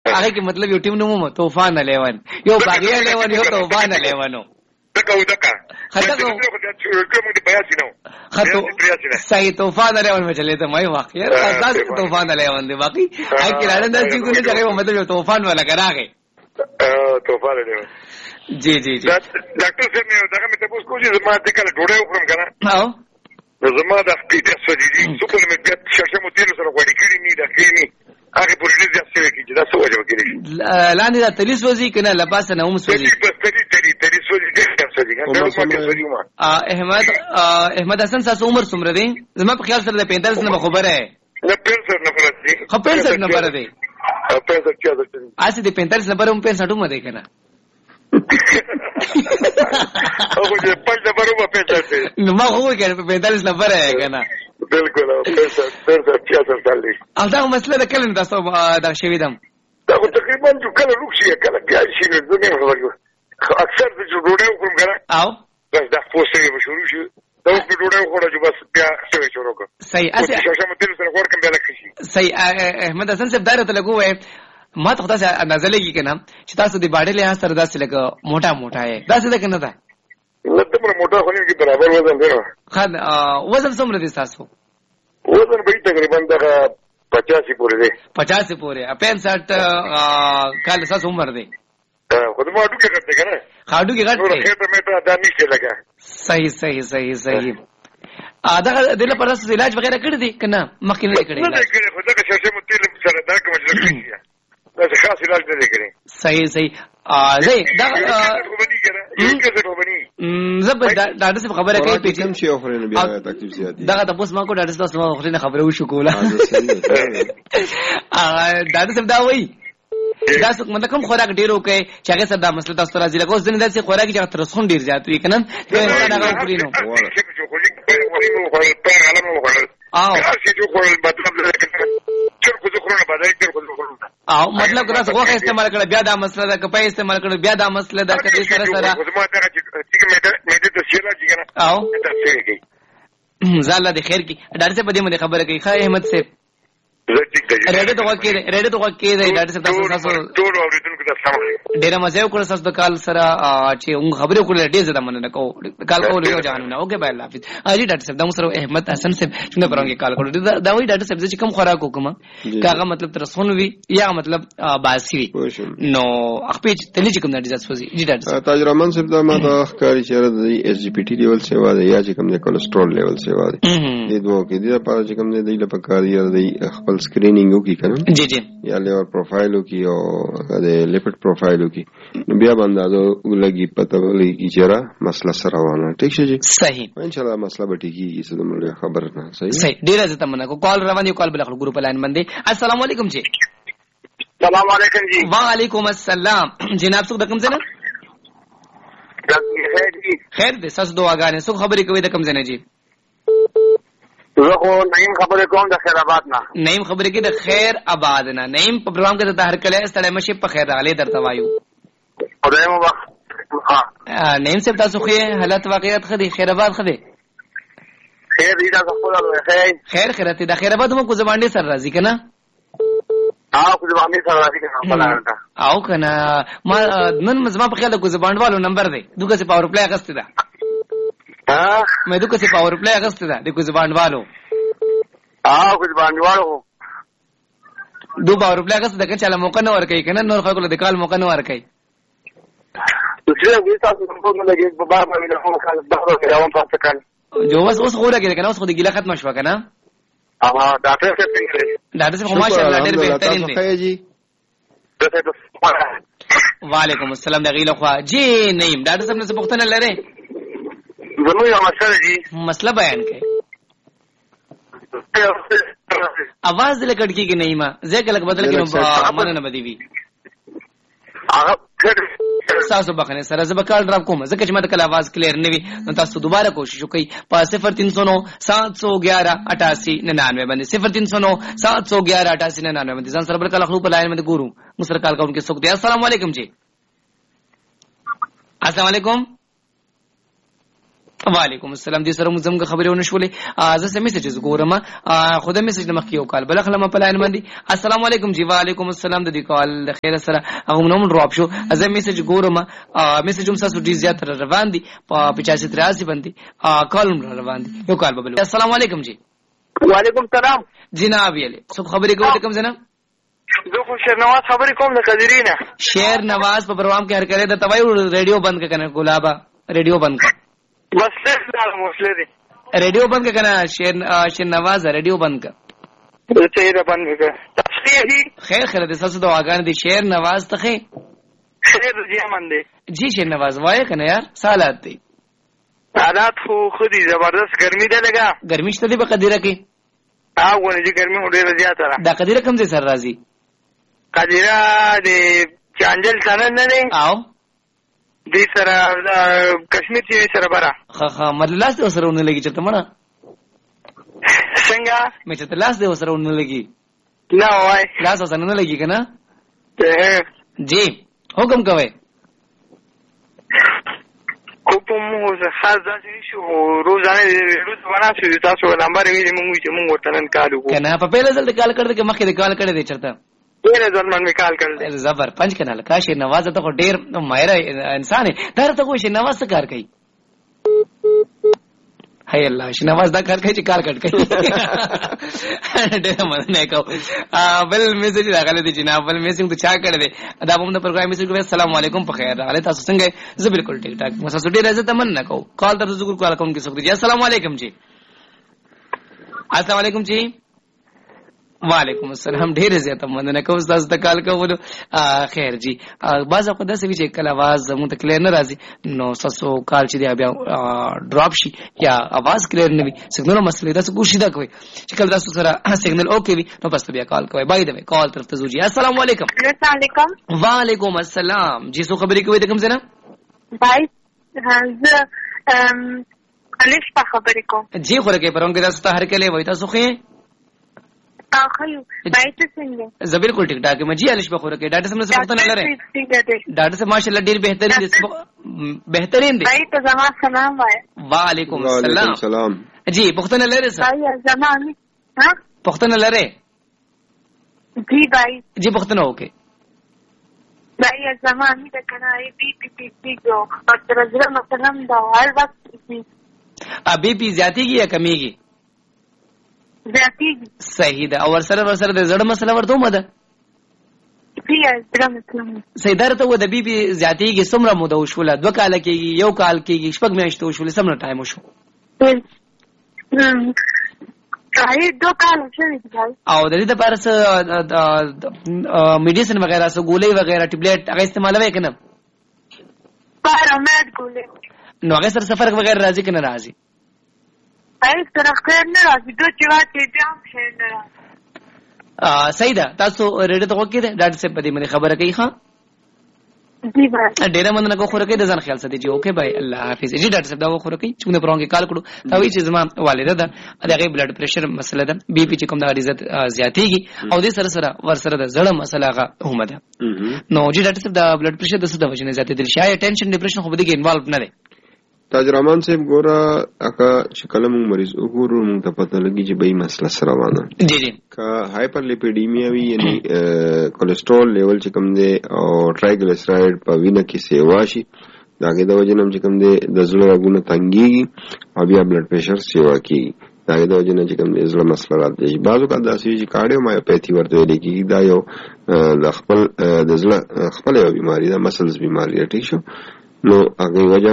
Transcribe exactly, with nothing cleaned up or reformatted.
هغه کې مطلب یو ټیم نومو طوفان الیون یو باغی الیون یو طوفان الیونو دغه ودکا خطا کو کوم دې بیا چینو خطا صحیح طوفان الیون میں چلے ته مې واقعي اساس طوفان الیون دی باقي هغه کې راځي دا چې کومه ځای مطلب یو طوفان ولا کراغه طوفان الیون جی جی جی ډاکټر صاحب مې دغه مې تاسو کوی چې ما ته کله ډوډۍ وخورم کنه او زما د پیټه سوجي سپل مې بیا شاشه مو تیر سره وړي کړی ني د کینی هغه پرې دې ځای کې دا څه وجه وکړي لاندې دا تلیس وځي کنه لباس نه هم سوځي تلی تلی تلی سوځي دې سوځي کنه احمد احمد حسن تاسو عمر څومره دی زما په خیال سره د پینتالیس نه خبره ہے نه پینسټ نمبر دی خو پینسټ نمبر دی پینسټ کیا ده اسی د پینتالیس نمبر هم پینسټ هم دی کنه او دې پنځه نمبر هم پینسټ دی نو ما خو کې پینتالیس نمبر ہے کنه بالکل پینسټ پینسټ کیا ده دی دا مسله د کله تاسو دا شوی دم دا تقریبا جو کله روښي کله بیا شي نو نه خبرو اکثر د ډوډۍ وکړم کنه او بس دا پوسټ یې شروع شو دا اوس ډوډۍ وخوړه چې بس بیا څه شروع کړ صحیح اسی شاشه متل سره ورکم بیا لکه صحیح احمد حسن صاحب دایره ته لګوي ما ته خدای اندازه لګی کنه چې تاسو د باډي له سره داسې لګ موټا موټا ہے داسې ده کنه دا نو تمره موټا خو نه کی برابر وزن دی نو خد وزن څومره دي تاسو وزن به تقریبا دا پچاسی پورې دی پچاسی پورې پینسټ کال تاسو عمر دی خود ما اډو کې غټه کنه خاډو کې غټه نو خېټه مې ته دا نشته لگا صحیح صحیح صحیح صحیح ا دا د له پرس علاج وغیرہ کړی دی کنه مخکې نه کړی نه کړی خو دا شاشه متل سره دا کوم ځای دا خاص علاج نه کړی صحیح صحیح ا زه دا یو کیسه وبني زب دا د خبره کوي په کوم شي اوفر نه بیا تکلیف زیات دا دا پوس ما کو دا د تاسو خو نه خبره وشو کوله ا دا د دا وای دا څه مطلب کوم خوراک ډیرو کوي چې هغه سره دا مسله تاسو راځي لکه اوس دنه داسې خوراک چې تر څون ډیر زیات وي کنه دا انسان هغه خوري نو او او مطلب که تاسو غوښه استعمال کړئ بیا دا مسله ده کپای استعمال کړئ بیا دا مسله ده کدي سره سره او زاله د خیر کی ډاکټر صاحب دې مې خبره کوي خای احمد صاحب ریډه ته وکړه ریډه ته وکړه دا ډاکټر صاحب تاسو ټول اوریدونکو ته سلام ډیره مزه وکړه تاسو د کال سره چې موږ خبرې کولې ډیر زده مننه کو کال کول یو ځانونه اوکې بای الله حافظ اجي ډاکټر صاحب د مو احمد حسن صاحب څنګه پرونګه کال کړو دا وایي ډاکټر صاحب چې کوم خوراک وکم کاغه مطلب ترسون وی یا مطلب باسی وی نو خپل تلې کوم د دې ځاسوي جی ډاکټر صاحب تاج رحمان صاحب دا ما د ښکاری چیرې د ایس جی پی ټی لیول سیوا ده یا چې کوم د کولیسټرول لیول سیوا ده دې دوه کې دې لپاره چې کوم دې د پکاري د خپل سکرینینګ وکي کنه جی جی یا لیور پروفایل وکي او د لیپټ پروفایل وکي بیا باندې لګي پته ولګي چې مسله سره روانه ٹھیک شي جی صحیح ان شاء الله مسله به ټیکي څه دمره خبر نه صحیح صحیح ډیر عزت منه کو کال روان یو کال بل خپل ګروپ لاین باندې السلام علیکم جی السلام علیکم جی وعلیکم السلام جناب څوک د کوم ځای نه خیر دې ساس دعاګانې څوک خبرې کوي د کوم ځای نه جی زه خو نعیم خبرې کوم د خیر آباد نه نعیم خبرې کې د خیر آباد نه نعیم په پروګرام کې د هر کله ستړی مشي په خیر راغلی درته وایو خدای مو وخت ها نعیم صاحب تاسو خو حالت واقعیت خدي خیر آباد خدي خیر دې تاسو خپل خیر خیر خیرته د خیر آباد مو کو زبانډي سره راځي کنه ها کو زبانډي سره راځي کنه او کنه ما نن مزما په خیال کو زبانډوالو نمبر دی دوکه سي پاور پلی اغسته ده ها مې دوکه سي پاور پلی اغسته ده د کو زبانډوالو ها کو زبانډوالو دو پاور پلی اغسته ده چې چاله موقع نه ور کوي کنه نور خلکو د کال موقع نه ور کوي چې وې تاسو په کومه لګي په بار باندې له کومه کال د خبرو روان پاتې کړ جو اوس اوس خو راګل کنه اوس خو د ګیله ختم شو کنه اه ډاکټر څه څنګه ډاکټر صاحب ماشاءالله ډېر بهترین دی وعلیکم السلام د غیله خو جی نعیم ډاکټر صاحب نه پوښتنه لره زموږ یو مسله جی مسله بیان کړئ आवाज دې لکټ کیږي نه ما زه کله بدل کړم مانه نه بدی وی هغه تاسو بخنه سره زه به کال ډراپ کوم ځکه چې ماته کله आवाज کلیر نه وي نو تاسو دوباره کوشش وکړئ په صفر تین سو نو سات سو گیارہ اٹھاسی ننانوے باندې صفر تین سو نو سات سو گیارہ اٹھاسی ننانوے باندې ځان سره بل کله خپل لاین باندې ګورو مسر کال کا انکه سوک دي السلام علیکم جی السلام علیکم وعلیکم السلام. دې سره موږ زموږ خبرې ونه شولې. زه سم میسجز ګورم. خو د میسج مخ یو کال بل خلک په لاین باندې. السلام علیکم جی. وعلیکم السلام. د دې کال د خیر سره هغه نوم ډراپ شو. زه میسج ګورم. میسج هم تاسو ډیر زیات روان دي په پچاسی تراسی باندې کالم روان دي. یو کال ببلو. السلام علیکم جی. وعلیکم السلام جناب یله څو خبرې کوي کوم زنه؟ زه خو شیر نواز خبرې کوم د قدرینه. شیر نواز په پروګرام کې هر کړه د توای ریډیو بند کنه ګلابا ریډیو بند کړه. بس څه مسله دي ریډیو بند کنه شیر شیر نواز ریډیو بند کړه. څه یې بند کړه. تفصیلی خیر خیر د تاسو دعاګانې دي. شیر نواز ته خیر خیر دې من دي. جی شیر نواز وای کنه یار سالات دي. حالات خو خودي زبردست ګرمي ده لګا. ګرمي شته دی په قدیره کې. هغه ونه چې ګرمي ډیره زیاته ده. دا قدیره کوم ځای سره راځي؟ قدیره د چانجل څنګه نه دی او دې سره کشمیر چې سره برا خا خا مدلاس دې سره ونه لګي چې تمړه څنګه مې چې لاس دې سره ونه لګي. نه وای لاس سره نه لګي کنه. جی حکم کوي. کوم مو زه خاص ځای شو روزانه روز ونه شو تاسو نمبر ویلې مونږ چې مونږ ورته نن کال وکړو کنه په پیله ځل کال کړل کې مخکې کال کړی دی چرته ډېر ځل باندې کال کړل زبر پنځ کنه کا شي نواز ته ډېر ماهر انسان دی. دا ته کوی شي نواز څه کار کوي؟ هاي الله شي نواز دا کار کوي چې کار کټ کوي. ډېر مننه کو. بل میسج راغلی دی جناب. بل میسج ته چا کړی دی دا په موږ پروګرام میسج کوي. السلام علیکم په خیر راغلی تاسو څنګه؟ زه بالکل ټیک ټاک. مسا سټی راځه تمنا کو. کال تر زګور کال کوم کې سوګ دی. السلام علیکم جی. السلام علیکم جی. وعلیکم السلام. ډېر زیاته مننه کوم تاسو ته کال کولو. خیر جی بعض وخت داسې وي چې کله आवाज زموږ ته کلیر نه راځي نو تاسو کال چې دی بیا ډراپ شي یا आवाज کلیر نه وي سیګنل مسلې تاسو کوشش دا کوئ چې کله تاسو سره سیګنل اوکې وي نو پس بیا کال کوئ. بای د کال طرف ته ځو. السلام علیکم. السلام علیکم. وعلیکم السلام. جی سو خبرې کوي د کوم ځای نه؟ بای زه الف په خبرې کوم. جی خو راکې پرون کې تاسو ته هر کله وای تاسو خې اخیو بای ته څنګه؟ زه بالکل ټیک ټاک یم. جی الف په خو راکې ډاټا سم څه وخت نه لره ډاټا سم ماشاءالله ډیر بهترین دي بهترین دي. بای ته زما سلام وای. وعلیکم السلام. سلام. جی پښتنه لره سر بای زما ها پښتنه لره جی بای جی پښتنه اوکے بای زما می د کنه ای بی پی پی پی جو او تر زړه مثلا دا هر وخت ا بی پی زیاتیږي یا کمیږي؟ زیاتیږي. صحیح ده. او ورسره ورسره د زړه مسله ورته مده پی زړه مسله صحیح درته و د بی پی زیاتیږي څومره موده وشوله؟ دوه کال کېږي یو کال کېږي شپږ میاشتې وشولې څومره ټایم وشو؟ هاي دو کال شوی دی. او د دې لپاره څه میډیسن وغیرہ څه ګولۍ وغیرہ ټابلیټ هغه استعمالوي کنه؟ پارامډ ګولۍ نو هغه سره فرق وغیرہ راځي کنه راځي؟ هیڅ طرح خیر نه راځي. دوه چې واټې بیا هم خیر نه راځي. صحیح ده. تاسو ریډیو ته وکړئ ډاکټر صاحب په دې باندې خبره کوي. ښه جی بھائی ډېر مننه کو خوره کوي د ځان خیال ساتي. جی اوکے بھائی الله حافظ. جی ډاکټر صاحب دا خوره کوي چې موږ پرونګه کال کړو دا وی چې زما والده ده دغه بلډ پريشر مسله ده بي پي چې کوم د عزت زیاتېږي او د سره سره ور سره د زړه مسله غا هم ده. نو جی ډاکټر صاحب دا بلډ پريشر د څه د وجې نه زیاتېدل شي؟ ټینشن ډیپریشن خو به دې انوالو نه ده؟ تاج رحمان صاحب ګوره اکا چې کله موږ مریض وګورو موږ ته پته لګي چې به مسله سره روانه جی جی کا هایپر لیپیډیمیا وی یعنی کولیسټرول لیول چې کوم دی او ټرایګلیسرایډ په وینه کې سیوا شي داګه د وجنم چې کوم دی د زړه رګونه تنګيږي او بیا بلډ پريشر سیوا کیږي داګه د وجنم چې کوم دی زړه مسله راځي. بعضو کا داسې چې کارډیو مایوپیتي ورته لګي دا یو د خپل د زړه خپل یو بیماری ده مسلز بیماری ټیک شو نو هغه وجه